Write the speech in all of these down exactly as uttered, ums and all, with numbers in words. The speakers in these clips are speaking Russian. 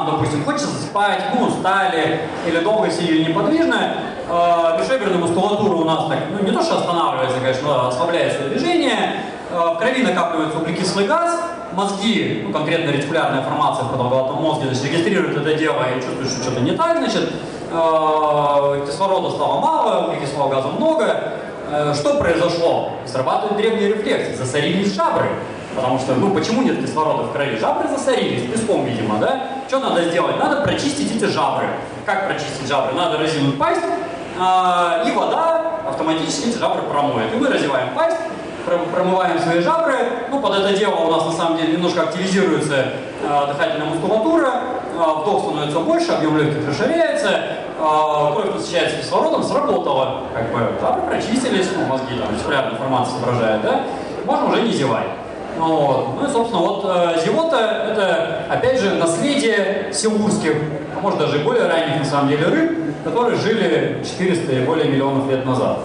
нам, допустим, хочется спать, мы устали, или долго сидели неподвижно, э, бесшеберная мускулатура у нас так, ну не то что останавливается, конечно, ослабляет свое движение, э, в крови накапливается углекислый газ, мозги, ну конкретно ретикулярная формация в продолговатом мозге, значит, регистрирует это дело и чувствует, что что-то не так, значит, э, кислорода стало мало, углекислого газа много. Э, что произошло? Срабатывают древние рефлексы, засорились жабры. Потому что, ну, почему нет кислорода в крови? Жабры засорились, песком, видимо, да? Что надо сделать? Надо прочистить эти жабры. Как прочистить жабры? Надо разинуть пасть, э, и вода автоматически эти жабры промоет. И мы разеваем пасть, промываем свои жабры. Ну, под это дело у нас, на самом деле, немножко активизируется э, дыхательная мускулатура, э, вдох становится больше, объем легких расширяется, э, кровь насыщается кислородом, сработало. Как бы, жабры прочистились, ну, мозги, там, ретикулярная формация соображает, да? Можно уже не зевать. Вот. Ну и, собственно, вот э, зевота – это, опять же, наследие силурских, а может даже и более ранних, на самом деле, рыб, которые жили четыреста и более миллионов лет назад.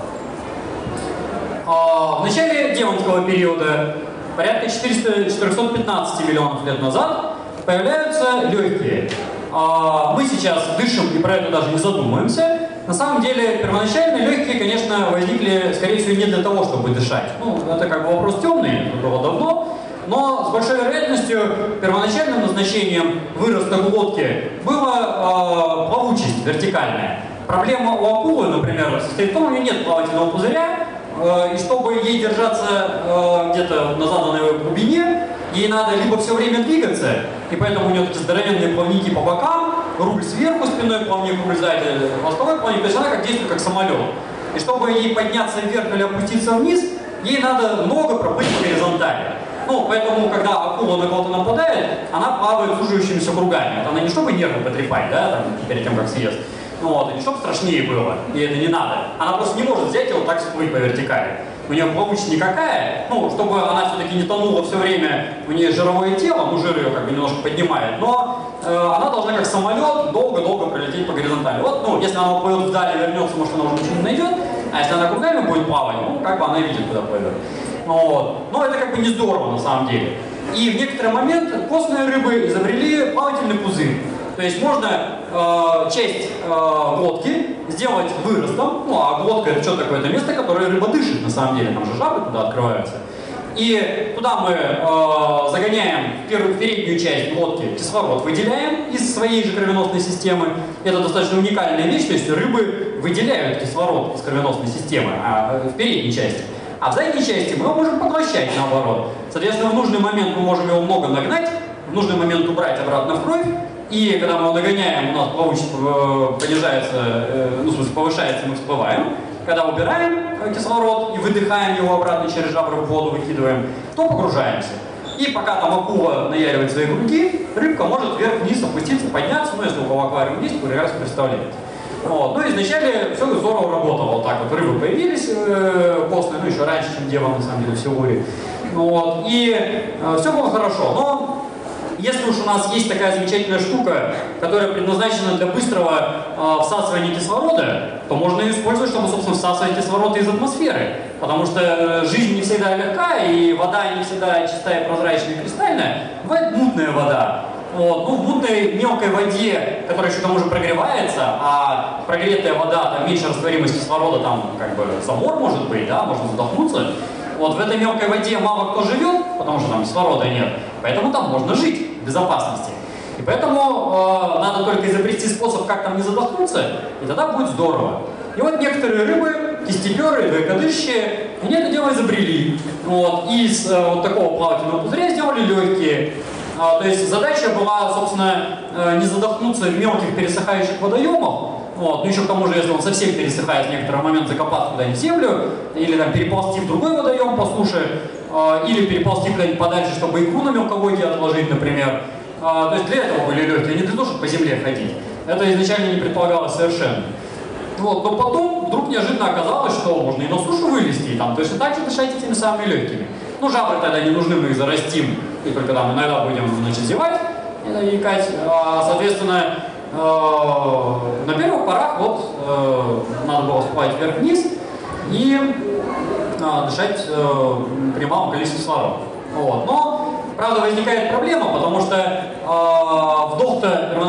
А, в начале Девонского периода, порядка четырёхсот пятнадцати миллионов лет назад, появляются легкие. А, мы сейчас дышим и про это даже не задумываемся. На самом деле, первоначально легкие, конечно, возникли, скорее всего, не для того, чтобы дышать. Ну, это как бы вопрос темный, это было давно. Но с большой вероятностью первоначальным назначением выроста глотки была э, плавучесть вертикальная. Проблема у акулы, например, состоит в том, что у нее нет плавательного пузыря, э, и чтобы ей держаться э, где-то на заданной глубине, ей надо либо все время двигаться, и поэтому у нее такие здоровенные плавники по бокам, руль сверху, спинной плавник, руль сзади, хвостовой плавник, то есть она как действует как самолет. И чтобы ей подняться вверх или опуститься вниз, ей надо много проплыть по горизонтали. Ну, поэтому, когда акула на кого-то нападает, она плавает сужающимися кругами. Это она не чтобы нервы потрепать, да, там, перед тем, как съест, ну, вот, и не чтобы страшнее было, и это не надо. Она просто не может взять и вот так всплыть по вертикали. У нее плавучесть никакая, ну, чтобы она все-таки не тонула все время, у нее жировое тело, ну, жир ее как бы немножко поднимает, но э, она должна как самолет долго-долго пролететь по горизонтали. Вот, ну, если она уплывет вдали и вернется, может, она уже ничего не найдет, а если она кругами будет плавать, ну, как бы она видит, куда плывет. Вот. Но это как бы не здорово на самом деле. И в некоторый момент костные рыбы изобрели плавательный пузырь. То есть можно э, часть э, глотки сделать выростом, ну а глотка это что такое? Это место, которое рыба дышит на самом деле, там же жабры туда открываются. И туда мы э, загоняем в первую, переднюю часть глотки кислород, выделяем из своей же кровеносной системы. Это достаточно уникальная вещь, то есть рыбы выделяют кислород из кровеносной системы а, в передней части. А в задней части мы его можем поглощать наоборот. Соответственно, в нужный момент мы можем его много нагнать, в нужный момент убрать обратно в кровь. И когда мы его нагоняем, у нас плавучесть понижается, ну, в смысле, повышается, мы всплываем. Когда убираем кислород и выдыхаем его обратно через жабры в воду, выкидываем, то погружаемся. И пока там акула наяривает свои круги, рыбка может вверх-вниз опуститься, подняться, ну, если у кого аквариум есть, прекрасно представляете. Вот. Ну, изначально все здорово работало, вот так вот рыбы появились э, костные, ну, еще раньше, чем Дева, на самом деле, в Силуре. Вот. И э, все было хорошо, но если уж у нас есть такая замечательная штука, которая предназначена для быстрого э, всасывания кислорода, то можно ее использовать, чтобы, собственно, всасывать кислород из атмосферы. Потому что жизнь не всегда легка, и вода не всегда чистая, прозрачная и кристальная. Бывает мутная вода. Вот. Ну, в мутной мелкой воде, которая еще к тому же прогревается, а прогретая вода, там меньше растворимость кислорода, там как бы замор может быть, да, можно задохнуться. Вот в этой мелкой воде мало кто живет, потому что там кислорода нет, поэтому там можно жить в безопасности. И поэтому э, надо только изобрести способ, как там не задохнуться, и тогда будет здорово. И вот некоторые рыбы, кистеперы, двоекодышащие, они это дело изобрели. Вот. И из э, вот такого плавательного пузыря сделали легкие. А, то есть задача была, собственно, э, не задохнуться в мелких пересыхающих водоемах. Вот. Ну еще к тому же, если он совсем пересыхает, в некоторый момент закопаться куда-нибудь в землю, или там переползти в другой водоем по суше, э, или переползти куда-нибудь подальше, чтобы икру на мелководье отложить, например. Э, то есть для этого были легкие, не для того, чтобы по земле ходить. Это изначально не предполагалось совершенно. Вот. Но потом вдруг неожиданно оказалось, что можно и на сушу вылезти, и там точно так же дышать этими самыми легкими. Ну, жабры тогда не нужны, мы их зарастим, и только там иногда будем, значит, зевать и икать. А, соответственно, э, на первых порах вот э, надо было всплывать вверх-вниз и э, дышать э, при малом количестве кислорода. Вот. Но, правда, возникает проблема, потому что э, вдох-то